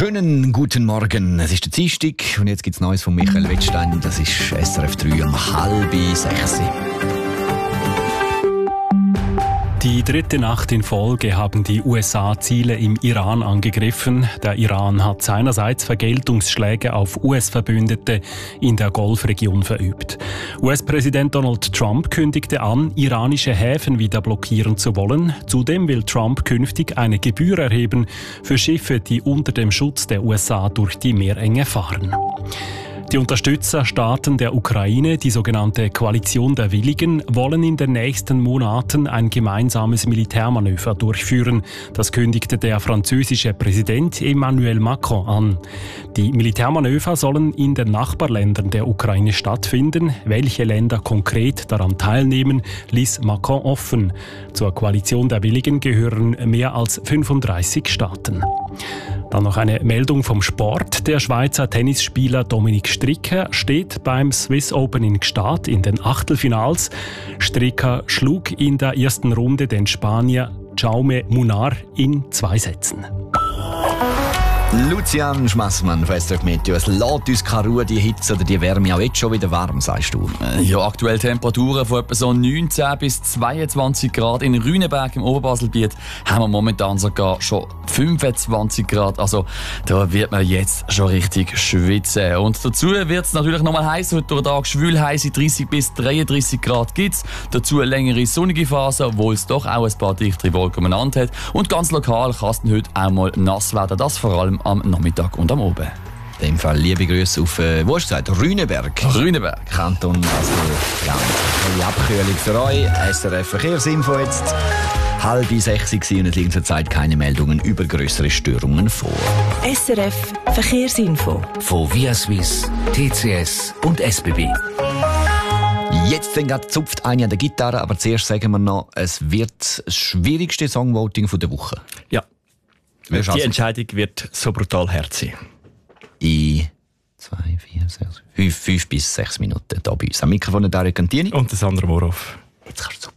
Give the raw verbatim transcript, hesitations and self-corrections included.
Schönen guten Morgen. Es ist der Dienstag und jetzt gibt es Neues von Michael Wettstein. Das ist S R F drei um halb sechs. Die dritte Nacht in Folge haben die U S A Ziele im Iran angegriffen. Der Iran hat seinerseits Vergeltungsschläge auf U S-Verbündete in der Golfregion verübt. U S-Präsident Donald Trump kündigte an, iranische Häfen wieder blockieren zu wollen. Zudem will Trump künftig eine Gebühr erheben für Schiffe, die unter dem Schutz der U S A durch die Meerenge fahren. Die Unterstützerstaaten der Ukraine, die sogenannte Koalition der Willigen, wollen in den nächsten Monaten ein gemeinsames Militärmanöver durchführen. Das kündigte der französische Präsident Emmanuel Macron an. Die Militärmanöver sollen in den Nachbarländern der Ukraine stattfinden. Welche Länder konkret daran teilnehmen, ließ Macron offen. Zur Koalition der Willigen gehören mehr als fünfunddreißig Staaten. Dann noch eine Meldung vom Sport. Der Schweizer Tennisspieler Dominik Stricker steht beim Swiss Open in Gstaad in den Achtelfinals. Stricker schlug in der ersten Runde den Spanier Jaume Munar in zwei Sätzen. Lucian Schmassmann von S R F Meteo. Es lässt uns keine Ruhe, die Hitze oder die Wärme, auch jetzt schon wieder warm, sagst du? Ja, aktuell Temperaturen von etwa so neunzehn bis zweiundzwanzig Grad. In Rüneberg im Oberbaselbiet haben wir momentan sogar schon fünfundzwanzig Grad. Also da wird man jetzt schon richtig schwitzen. Und dazu wird es natürlich nochmal heiß. Heute durch den Tag schwül heiße dreißig bis dreiunddreißig Grad gibt es. Dazu eine längere sonnige Phase, obwohl es doch auch ein paar dichtere Wolken umeinander hat. Und ganz lokal kann es heute auch mal nass werden. Das vor allem am Nachmittag und am Abend. In dem Fall liebe Grüße auf, äh, wo hast du gesagt? Rüneberg. Rüneberg. Kanton Basel-Land. Eine Abkühlung für euch. S R F Verkehrsinfo jetzt. Halb sechs war und es liegen zurzeit keine Meldungen über grössere Störungen vor. S R F Verkehrsinfo. Von Via Swiss, T C S und S B B. Jetzt dann gerade zupft eine an der Gitarre, aber zuerst sagen wir noch, es wird das schwierigste Songvoting der Woche. Ja. Die also Entscheidung wird so brutal hart sein. In zwei, vier, sechs, fünf, fünf bis sechs Minuten hier bei uns. Am Mikrofon Dario Cantini. Und das andere Morov. Jetzt kannst du